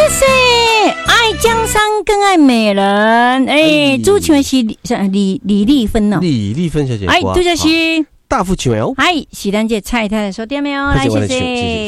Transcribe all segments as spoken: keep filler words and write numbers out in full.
谢谢爱江山更爱美人。哎，主唱是李李丽芬哦， 李丽芬小姐， 哎，对，就是大富球哦， 哎，是咱这蔡太太收点没有？来，谢谢。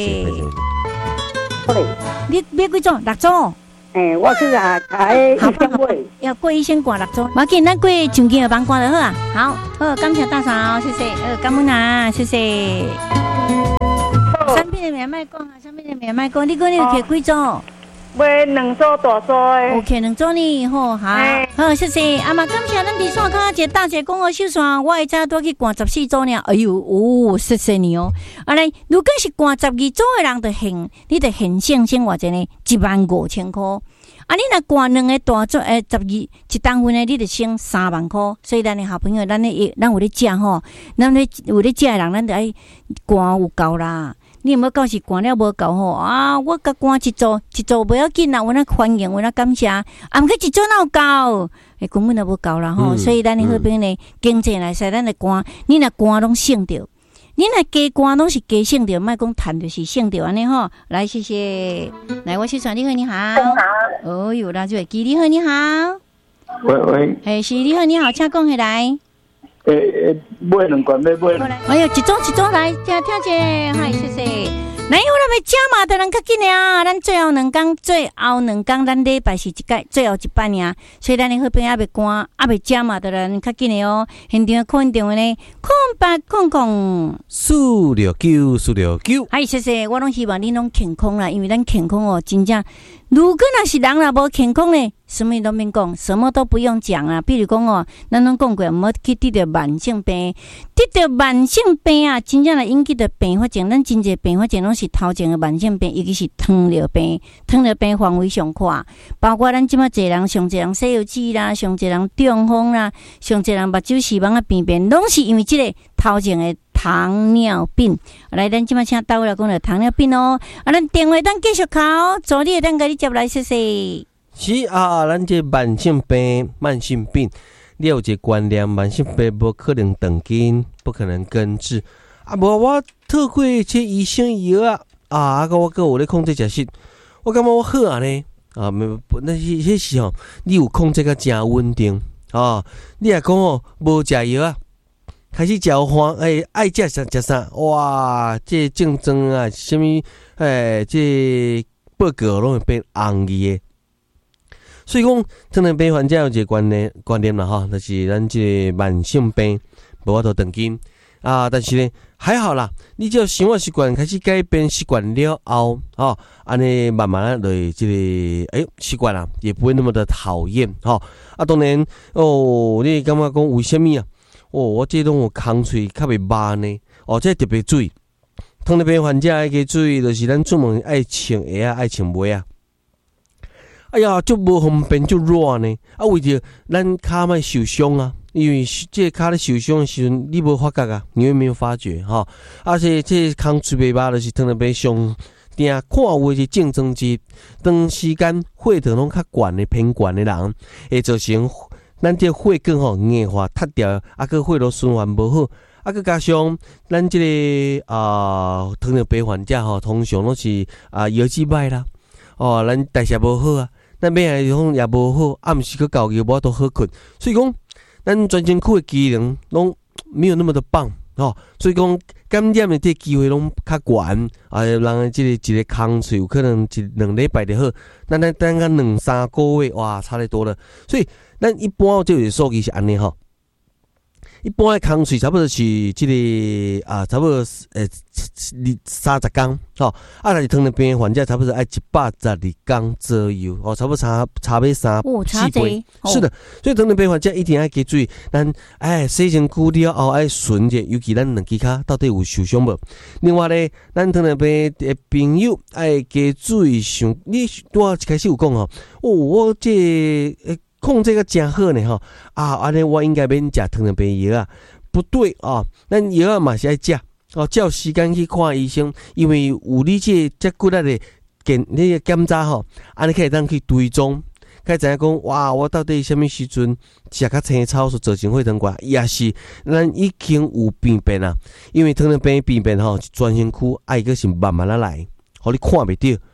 你别几种？六种。 哎，我是啊，哎， 好吧，要过一先挂六种，马紧咱过上金的帮挂就好啊。好，好，感谢大嫂，谢谢，呃，感恩啊，谢谢。产品的名卖讲啊，产品的名卖讲，你讲你有摕几种？ 买两组大组的。 OK， 两组呢，好，好，好，谢谢。啊嘛，感谢咱伫线卡一个大姐讲我秀线，我会早多去挂十四组呢。哎呦，哦，谢谢你哦。啊来，如果是挂十二组的人，就现，你就现现先偌济呢，一万五千块。啊，你若挂两个大组，诶，十二一单份的，你就省三万块。所以咱的好朋友，咱的咱有咧食吼，咱咧有咧食的人，咱就爱挂有够啦。你有没有到时关了无够吼啊？我甲关一组，一组不要紧啦，我那欢迎，我那感谢，啊，毋过一组哪有够？诶，根本都无够啦吼、嗯。所以咱的迄边呢，经济来说，咱的关，你若关拢省着，你若加关拢是加省着，莫讲赚就是省着安尼吼。来，谢谢，来，我去传你好，你好。哦哟，那就会记你好，你好。 喂喂， 嘿，是你好，你好，请讲起来。 诶诶，买两罐要买。 哎呦，一种一种来，听听者，嗨，谢谢。来，有咱要加码的人较紧啊！咱最后两天，最后两天，咱礼拜是一届，最后一班呀。所以咱的好朋友还未关，还未加码的人较紧的哦。现场空电话呢，空八空空四六九四六九。 嗨，谢谢，我拢希望你拢健康啦，因为咱健康哦，真正。如果若是人若无健康呢，什么都免讲，什么都不用讲啊。比如讲哦，咱拢讲过，毋好去得着慢性病，得着慢性病啊，真正来引起的并发症，咱真侪并发症拢是头前的慢性病，尤其是糖尿病，糖尿病范围上宽，包括咱即马侪人，上侪人西药剂啦，上侪人中风啦，上侪人目睭视网啊病变，拢是因为即个头前的糖尿病。来，咱即马请倒来讲着糖尿病哦。啊，咱电话咱继续考，助理咱甲你接来，谢谢。 是啊，咱这慢性病、慢性病，你有一个观念，慢性病不可能断根，不可能根治。啊，无我透过这医生药啊，啊，啊，我个有咧控制食食，我感觉我好啊呢。啊，那迄迄时吼，你有控制个真稳定啊。你若讲哦，无食药啊。开始交换，诶，爱食啥食啥，哇！这竞争啊，什么，诶，这报告拢会变红的。所以讲，糖尿病患者有一个观念观念啦，哈，就是咱这慢性病无法度断根啊。但是呢，还好啦，你只要生活习惯开始改变习惯了后，哦，安尼慢慢啊，对这个哎习惯啦，也不会那么的讨厌，哈。啊，当然哦，你感觉讲为什么啊？哦，我这种有空喙较袂麻呢。哦，这特别注意，糖尿病患者爱加注意，就是咱出门爱穿鞋啊，爱穿袜啊。哎呀，就无方便，就热呢。啊，为着咱骹莫受伤啊，因为这骹咧受伤的时阵，你无发觉啊，你会没有发觉哈。而且这空喙袂麻，就是糖尿病上定看有是竞争之长时间血糖拢较悬的偏悬的人，会造成。咱这血管吼硬化塌掉，啊，个血路循环无好，啊，个加上咱这个啊、呃、糖尿病患者吼，通常拢是啊腰子歹啦，哦，咱代谢无好啊，咱免诶种也无好，啊，毋是去搞药无都好困，所以讲咱全身躯诶机能拢没有那么的棒哦，所以讲感染的这机会拢较悬，啊，人诶这个一个空喙有可能一两礼拜就好，咱咱等个两三个月，哇，差得多了，所以。咱一般这个数据是安尼吼，一般的空喙差不多是这个啊，差不多呃三十天吼，啊，但是糖尿病患者差不多爱一百十二天左右哦，差不多差差要三四倍，哦、是的，所以糖尿病患者一定要加注意，咱哎洗身躯了后爱顺者，尤其咱两只脚到底有受伤无？另外咧，咱糖尿病的朋友爱加注意上，你我一开始有讲吼，哦，我这诶。控制个真好呢吼啊！安尼我应该免食糖尿病药啊？不对啊，咱药啊嘛是爱食哦，照时间去看医生，因为有你这这骨力的检那个检查吼，安尼可以当去追踪，可以知影讲哇，我到底什么时阵食较青草所造成血糖高，也是咱已经有病变啊。因为糖尿病病变吼，全身躯爱个是慢慢啊来，互你看袂到。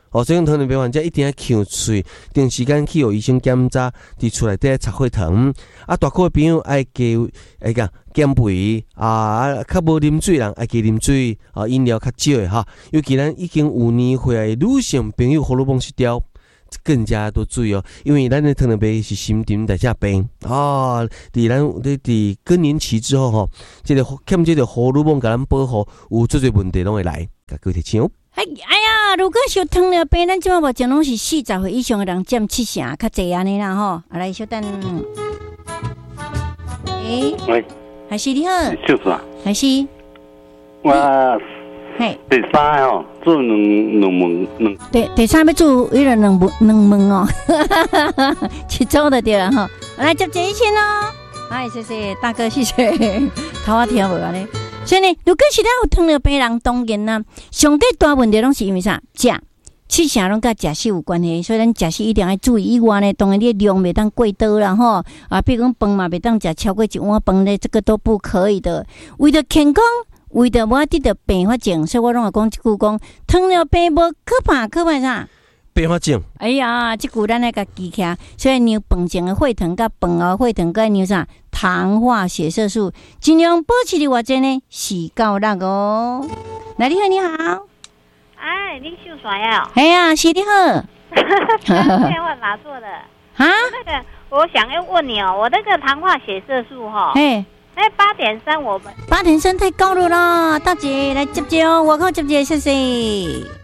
哦，所以糖尿病患者一定要吸喙，定时间去互医生检查，伫厝内底擦血糖。啊，大块的朋友爱加爱讲减肥啊，较无啉水人爱加啉水啊，饮料较少的哈。尤其咱已经有年岁的女性朋友，荷尔蒙失调。更加多注意哦，因为咱的糖尿病是新陈代谢病啊，伫咱伫伫更年期之后吼，这个欠这个荷尔蒙，甲咱保护，有做侪问题拢会来，甲各位听清。 哎哎呀，如果是有糖尿病，咱即马目前拢是四十岁以上的人占七成，较侪安尼啦吼。啊，来稍等。诶、欸， 喂， 还是你好， 就是啊， 还是我。 嘿， 第三哦，做两两问两。 第第三要做一个两问两问哦，一组就对了吼。来接这一千哦，哎，谢谢大哥，谢谢。头我听无安尼，所以呢，如果是咱有糖尿病人，当然啦，上最大问题拢是因为啥？食，七成拢甲食食有关系，所以咱食食一定要注意。以外呢，当然你量袂当过多啦吼，啊，比如讲饭嘛袂当食超过一碗饭咧，这个都不可以的。为了健康。为着我得到并发症，所以我拢会讲一句讲，糖尿病无可怕，可怕啥？ 并发症。 哎呀，这句咱来甲记起来。所以尿饭前的血糖、甲饭后血糖，甲尿啥糖化血色素，尽量保持伫偌济呢？四到六哦。来，你好，你好。 哎，你秀耍呀？ 哎呀，是你好。 电话哪做的？ 啊？ 那个，我想要问你哦，我那个糖化血色素哈。 嘿。 哎，八点三，我们八点三太高了啦，大姐来接接哦，我靠接接，谢谢。